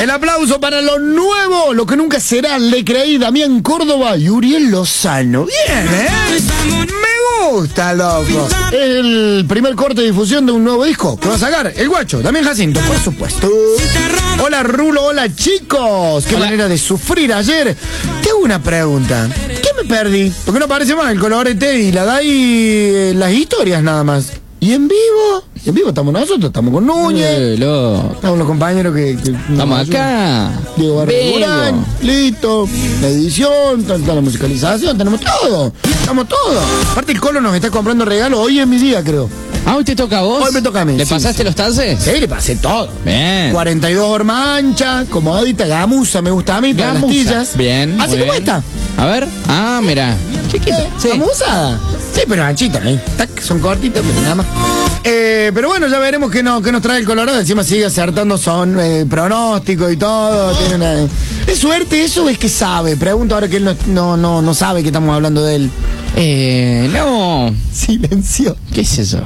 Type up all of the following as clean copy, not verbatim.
El aplauso para lo nuevo, lo que nunca será, le creí, Damián Córdoba y Uriel Lozano. Bien, me gusta, loco. El primer corte de difusión de un nuevo disco que va a sacar el guacho, Damián Jacinto, por supuesto. Hola Rulo, hola chicos. Qué manera de sufrir ayer. Tengo una pregunta. ¿Qué me perdí? ¿Por qué no aparece más el colorete y la da y las historias nada más? ¿Y en vivo? En vivo estamos nosotros, estamos con Núñez. Estamos los compañeros que estamos acá. Diego Barragán, listo. La edición, la musicalización, tenemos todo. Estamos todos. Aparte el Colo nos está comprando regalos. Hoy es mi día, creo. Ah, ¿hoy te toca a vos? Hoy me toca a mí. ¿Le pasaste los tases? Sí, le pasé todo. Bien. 42 hormancha, comodita, gamuza, me gusta a mí, para las tillas. Bien. Así como esta. A ver. Ah, mira. Chiquita. Sí. Gamusada. Sí, pero anchita, Tac, son cortitas, pero nada más. Pero bueno, ya veremos qué nos trae el Colorado. Encima sigue acertando son pronósticos y todo. Tiene una... ¿Es suerte eso o es que sabe? Pregunto ahora que él no sabe que estamos hablando de él. No. Silencio. ¿Qué es eso?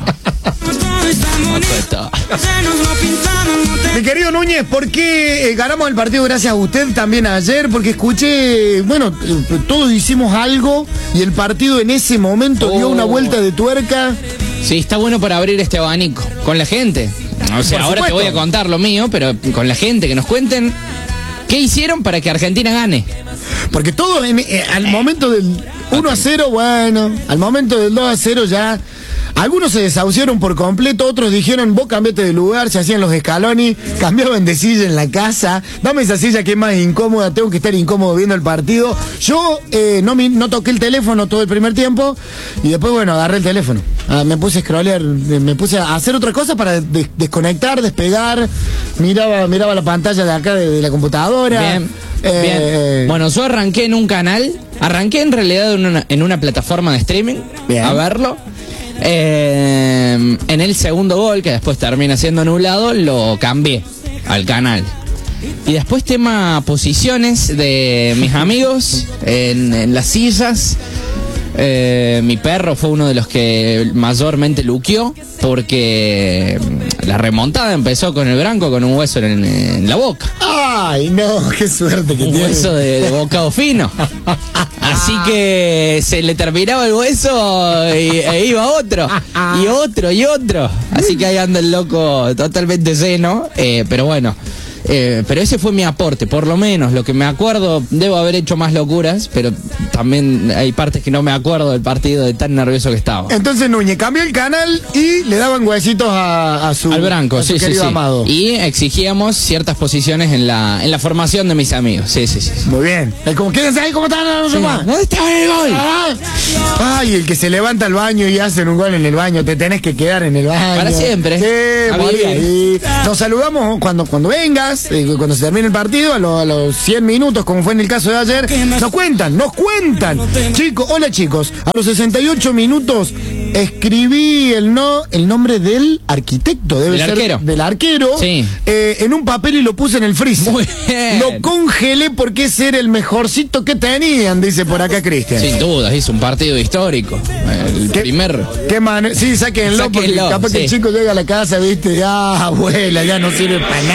Mi querido Núñez, ¿por qué ganamos el partido gracias a usted también ayer? Porque escuché, bueno, todos hicimos algo y el partido en ese momento dio una vuelta de tuerca. Sí, está bueno para abrir este abanico con la gente. O sea, ahora te voy a contar lo mío, pero con la gente, que nos cuenten qué hicieron para que Argentina gane. Porque todos al momento del 1-0, bueno, al momento del 2-0 ya... Algunos se desahuciaron por completo, otros dijeron, vos cambiate de lugar, se hacían los Scaloni, cambiaban de silla en la casa, dame esa silla que es más incómoda, tengo que estar incómodo viendo el partido. Yo no toqué el teléfono todo el primer tiempo y después, bueno, agarré el teléfono. Me puse a scrollear, me puse a hacer otra cosa para desconectar, despegar, miraba la pantalla de acá de la computadora. Bien. Bien. Bueno, yo arranqué en un canal, arranqué en realidad en una plataforma de streaming. Bien. A verlo. En el segundo gol, que después termina siendo anulado, lo cambié al canal. Y después tema posiciones de mis amigos en las sillas. Mi perro fue uno de los que mayormente luqueó, porque la remontada empezó con el Branco con un hueso en la boca. ¡Ay, no! ¡Qué suerte que tiene! Un hueso de bocado fino. Así que se le terminaba el hueso e iba otro. Y otro, y otro. Así que ahí anda el loco totalmente lleno. Pero bueno. Pero ese fue mi aporte, por lo menos lo que me acuerdo. Debo haber hecho más locuras, pero también hay partes que no me acuerdo del partido, de tan nervioso que estaba. Entonces Núñez cambió el canal y le daban huesitos al Branco, sí, amado. Y exigíamos ciertas posiciones en la formación de mis amigos. Sí. Muy bien. Como quédense ahí, ¿cómo están? ¿Dónde está el gol? Ay, el que se levanta al baño y hacen un gol en el baño, te tenés que quedar en el baño. Para siempre. Sí, muy bien. Nos saludamos cuando vengas. Cuando se termine el partido, a los 100 minutos, como fue en el caso de ayer, nos cuentan. Chicos, hola chicos, a los 68 minutos escribí el nombre del arquitecto, debe ser arquero. Del arquero, sí. En un papel y lo puse en el freezer. Muy bien. Lo congelé porque ese era el mejorcito que tenían, dice por acá Cristian. Sin duda, hizo un partido histórico. Sí, sáquenlo, porque capaz que el chico llega a la casa, viste, abuela, ya no sirve para nada.